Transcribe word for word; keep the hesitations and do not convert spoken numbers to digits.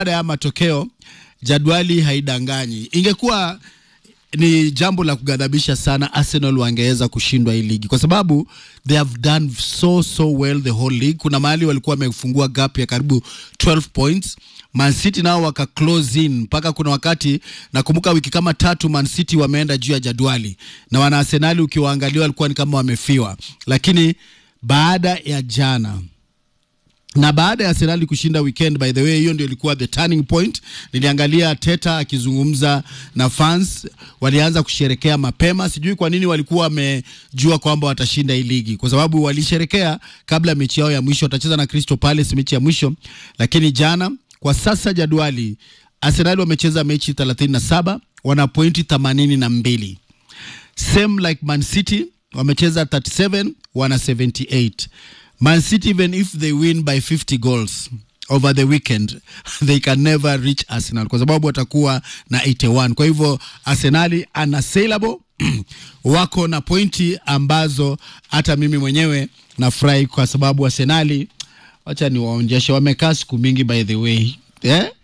Baada ya matokeo, jadwali haidanganyi. Ingekuwa ni jambo la kugadhabisha sana Arsenal wangeweza kushindwa hii ligi, kwa sababu they have done so so well the whole league. Kuna mahali walikuwa wamefungua gap ya karibu twelve points. Man City nao waka close in mpaka kuna wakati nakumbuka wiki kama tatu Man City wameenda juu ya jadwali, na wana Arsenal ukiwaangalia walikuwa ni kama wamefiwa. Lakini baada ya jana na baada ya Arsenal kushinda weekend, by the way, hiyo ndio ilikuwa the turning point. Niliangalia Teta akizungumza na fans, walianza kusherekea mapema. Sijui kwa nini walikuwa wamejua kwamba watashinda hii ligi, kwa sababu walisherekea kabla mechi yao ya mwisho. Watacheza na Crystal Palace mechi ya mwisho. Lakini jana, kwa sasa jadwali, Arsenal wamecheza mechi thelathini na saba, wana pointi themanini na mbili. Same like Man City, wamecheza thirty-seven, wana seventy-eight. Man City, even if they win by fifty goals over the weekend, they can never reach Arsenal, kwa sababu watakuwa na eighty-one. Kwa hivyo Arsenal unassailable wako na pointi ambazo hata mimi mwenyewe nafurahi, kwa sababu Arsenal, acha niwaonjeshe, wamekaa siku mingi by the way. Eh?